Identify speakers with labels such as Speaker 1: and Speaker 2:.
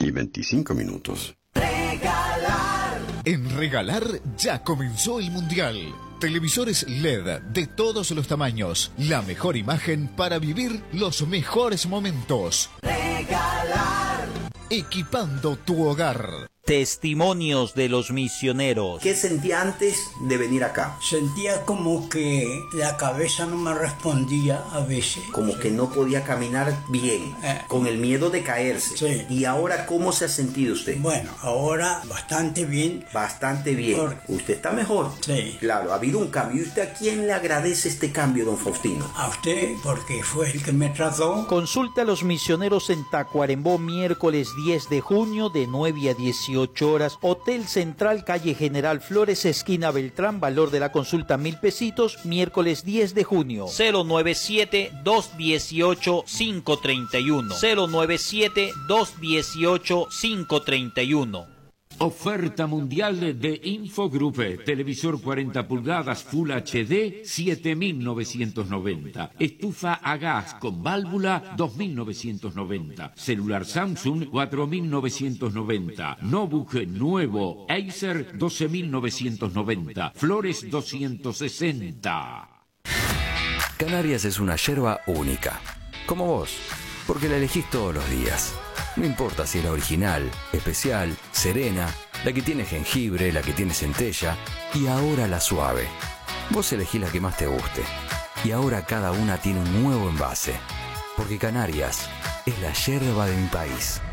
Speaker 1: y 25 minutos.
Speaker 2: En Regalar ya comenzó el Mundial. Televisores LED de todos los tamaños. La mejor imagen para vivir los mejores momentos. Regalar. Equipando tu hogar.
Speaker 3: Testimonios de los misioneros.
Speaker 4: ¿Qué sentía antes de venir acá?
Speaker 5: Sentía como que la cabeza no me respondía a veces.
Speaker 4: Como que no podía caminar bien, con el miedo de caerse.
Speaker 5: Sí.
Speaker 4: ¿Y ahora cómo se ha sentido usted?
Speaker 5: Bueno, ahora bastante bien.
Speaker 4: Bastante bien. ¿Usted está mejor?
Speaker 5: Sí.
Speaker 4: Claro, ha habido un cambio. ¿Y usted a quién le agradece este cambio, don Faustino?
Speaker 5: A usted, porque fue el que me trató.
Speaker 3: Consulta a los misioneros en Tacuarembó, miércoles 10 de junio de 9 a 18 horas. Hotel Central, calle General Flores, esquina Beltrán. Valor de la consulta 1,000 pesitos. Miércoles 10 de junio. 097-218-531. 097-218-531.
Speaker 6: Oferta mundial de Infogroup. Televisor 40 pulgadas Full HD, 7.990. Estufa a gas con válvula, 2.990. Celular Samsung, 4.990. Notebook nuevo Acer, 12.990. Flores, 260.
Speaker 7: Canarias es una yerba única, como vos, porque la elegís todos los días. No importa si es la original, especial, serena, la que tiene jengibre, la que tiene centella y ahora la suave. Vos elegís la que más te guste. Y ahora cada una tiene un nuevo envase. Porque Canarias es la yerba de mi país.